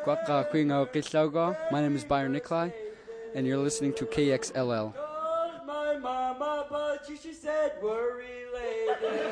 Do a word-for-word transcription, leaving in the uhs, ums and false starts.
Kwaka Kwingo Kislaugo. My name is Byron Nikolai, and you're listening to K X L L. My mama, but she said we're related.